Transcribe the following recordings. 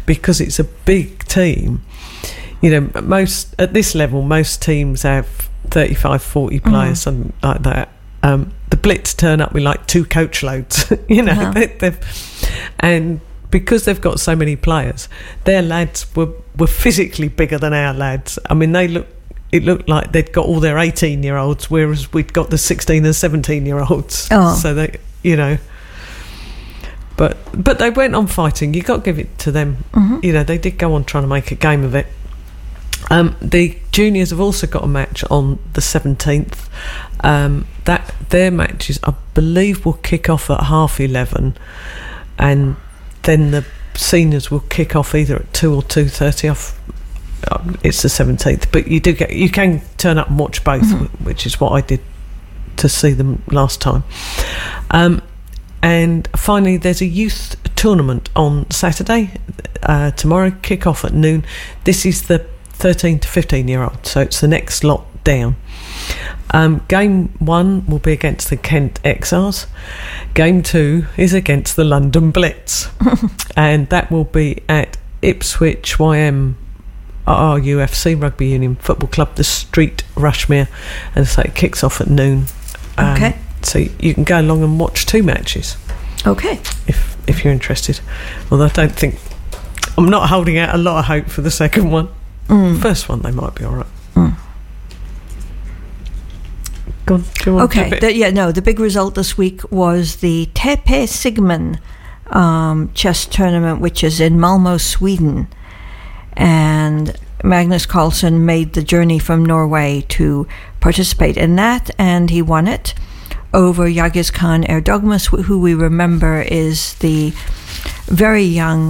because it's a big team. You know, at this level, most teams have 35, 40 players, something like that. The Blitz turn up with like 2 coach loads, you know, and because they've got so many players, their lads were physically bigger than our lads. I mean, it looked like they'd got all their 18-year-olds, whereas we'd got the 16 and 17-year-olds. Oh. So they, you know, but they went on fighting. You got to give it to them. You know, they did go on trying to make a game of it. The juniors have also got a match on the 17th. That their matches, I believe, will kick off at 11:30, and then the seniors will kick off either at 2 or 2:30. It's the 17th, but you can turn up and watch both, which is what I did to see them last time. And finally, there's a youth tournament on Saturday. Tomorrow, kick off at noon. This is the 13 to 15-year-olds, so it's the next lot down. Game 1 will be against the Kent XRs. Game 2 is against the London Blitz, and that will be at Ipswich YM RUFC Rugby Union Football Club, the Street Rushmere, and so it kicks off at noon. Okay. So you can go along and watch 2 matches. Okay. If you're interested, although I'm not holding out a lot of hope for the second one. First one, they might be all right. Go on, do you want to the big result this week was the Tepe Sigmund chess tournament, which is in Malmo, Sweden. And Magnus Carlsen made the journey from Norway to participate in that, and he won it over Yagis Khan Erdogmus, who we remember is the very young,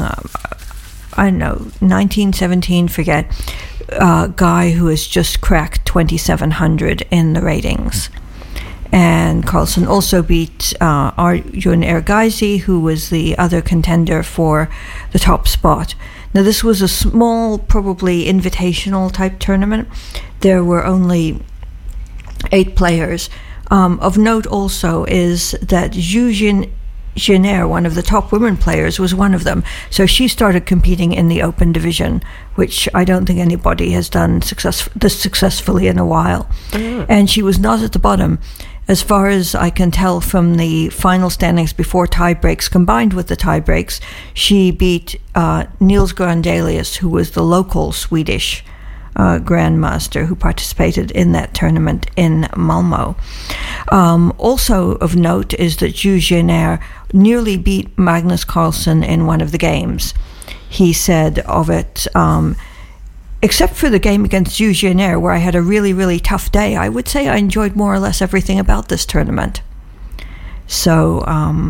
19, 17, forget, guy who has just cracked 2,700 in the ratings. And Carlsen also beat Arjun Ergaizi, who was the other contender for the top spot. Now, this was a small, probably invitational type tournament. There were only 8 players. Of note also is that Zhu Jiner, one of the top women players, was one of them. So she started competing in the open division, which I don't think anybody has done this successfully in a while. And she was not at the bottom. As far as I can tell from the final standings before tie breaks, combined with the tie breaks, she beat Niels Grandelius, who was the local Swedish grandmaster who participated in that tournament in Malmo. Also of note is that Zhu Jiner nearly beat Magnus Carlsen in one of the games. He said of it, except for the game against Zhu Jiner, where I had a really, really tough day, I would say I enjoyed more or less everything about this tournament. So,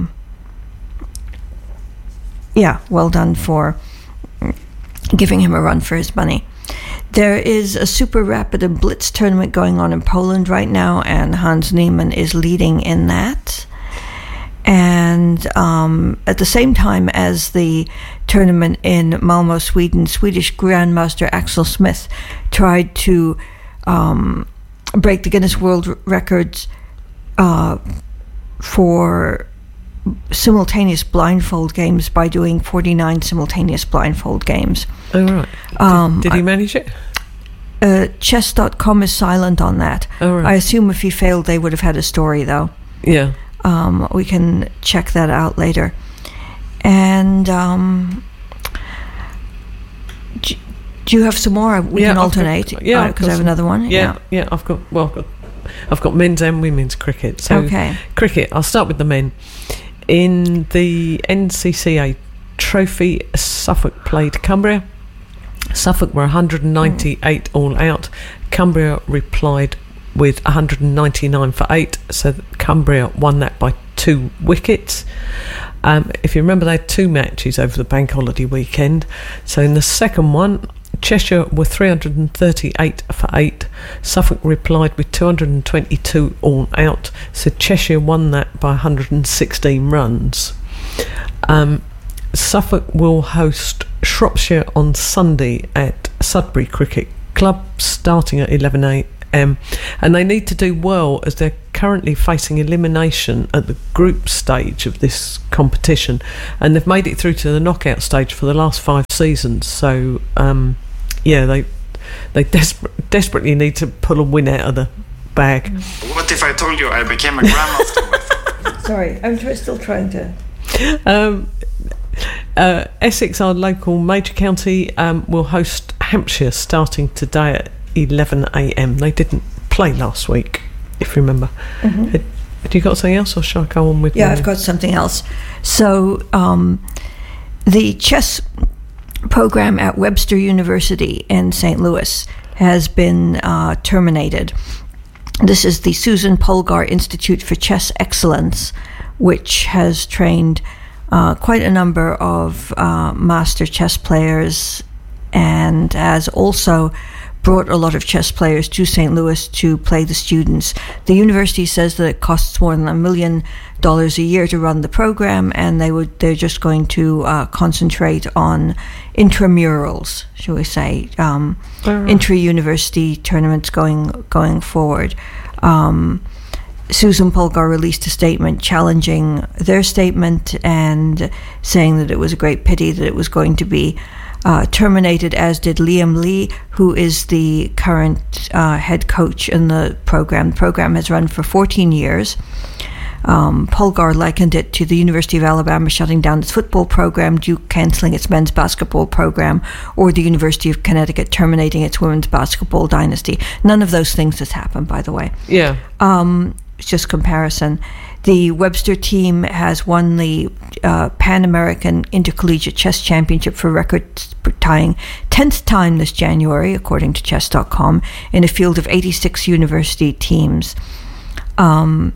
well done for giving him a run for his money. There is a super rapid and blitz tournament going on in Poland right now, and Hans Niemann is leading in that. And at the same time as the tournament in Malmo, Sweden, Swedish Grandmaster Axel Smith tried to break the Guinness World Records for simultaneous blindfold games by doing 49 simultaneous blindfold games. Oh, right. Did he manage it? Chess.com is silent on that. Oh, right. I assume if he failed, they would have had a story, though. Yeah. We can check that out later. And do you have some more? We can alternate. Because I have another one. Yeah. I've got men's and women's cricket. So okay. Cricket. I'll start with the men. In the NCCA Trophy, Suffolk played Cumbria. Suffolk were 198 all out. Cumbria replied with 199 for 8, so Cumbria won that by 2 wickets. If you remember, they had 2 matches over the bank holiday weekend. So in the second one, Cheshire were 338 for 8. Suffolk replied with 222 all out, so Cheshire won that by 116 runs. Suffolk will host Shropshire on Sunday at Sudbury Cricket Club, starting at 11 and they need to do well as they're currently facing elimination at the group stage of this competition, and they've made it through to the knockout stage for the last 5 seasons. So they desperately need to pull a win out of the bag. What if I told you I became a grandmaster? Sorry, I'm still trying to. Essex, our local major county, will host Hampshire starting today at 11 a.m. They didn't play last week, if you remember. Had you got something else, or shall I go on with? Yeah, I've got something else. So the chess program at Webster University in St. Louis has been terminated. This is the Susan Polgar Institute for Chess Excellence, which has trained quite a number of master chess players, and has also brought a lot of chess players to St. Louis to play the students. The university says that it costs more than $1 million a year to run the program, and they're just going to concentrate on intramurals, shall we say, intra-university tournaments going forward. Susan Polgar released a statement challenging their statement and saying that it was a great pity that it was going to be terminated, as did Liam Lee, who is the current head coach in the program. The program has run for 14 years. Polgar likened it to the University of Alabama shutting down its football program, Duke canceling its men's basketball program, or the University of Connecticut terminating its women's basketball dynasty. None of those things has happened, by the way. Yeah. It's just comparison. The Webster team has won the Pan American Intercollegiate Chess Championship for record-tying 10th time this January, according to Chess.com, in a field of 86 university teams. And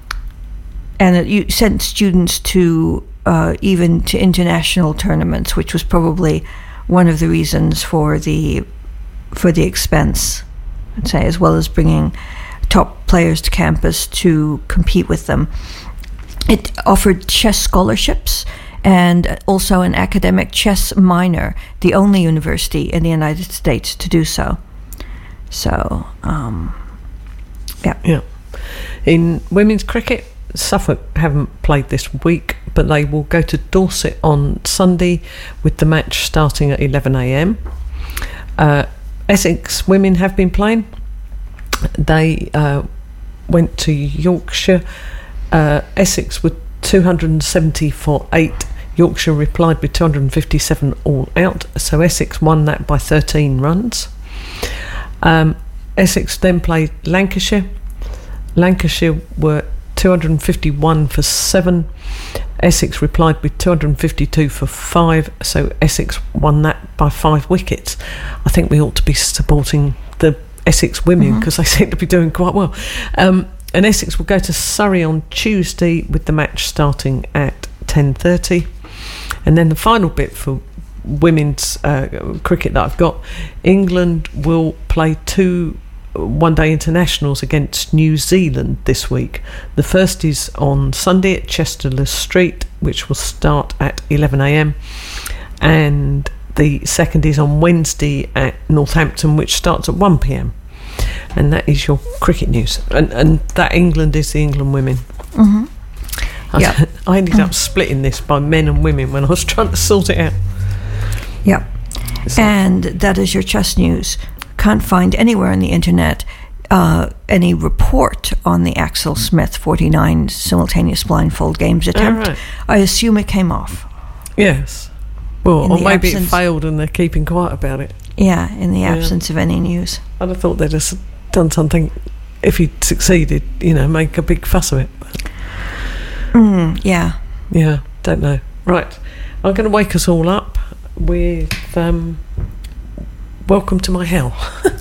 it sent students to even to international tournaments, which was probably one of the reasons for the expense, I'd say, as well as bringing top players to campus to compete with them. It offered chess scholarships and also an academic chess minor, the only university in the United States to do so. So, Yeah. In women's cricket, Suffolk haven't played this week, but they will go to Dorset on Sunday with the match starting at 11 a.m. Essex women have been playing. They went to Yorkshire. Essex with 270 for 8. Yorkshire replied with 257 all out. So Essex won that by 13 runs. Essex then played Lancashire. Lancashire were 251 for 7. Essex replied with 252 for 5. So Essex won that by 5 wickets. I think we ought to be supporting the Essex women because they seem to be doing quite well. And Essex will go to Surrey on Tuesday with the match starting at 10:30. And then the final bit for women's cricket that I've got, England will play 2 one-day internationals against New Zealand this week. The first is on Sunday at Chester-le Street, which will start at 11 a.m. and the second is on Wednesday at Northampton, which starts at 1 p.m. And that is your cricket news. And that England is the England women. I ended up splitting this by men and women when I was trying to sort it out. Yeah. And that is your chess news. Can't find anywhere on the internet any report on the Axel Smith 49 simultaneous blindfold games attempt. Right. I assume it came off. Yes. Well, or maybe it failed and they're keeping quiet about it. Yeah, in the absence of any news. I'd have thought they'd have done something, if he'd succeeded, make a big fuss of it. Yeah. Yeah, don't know. Right, I'm going to wake us all up with Welcome to My Hell.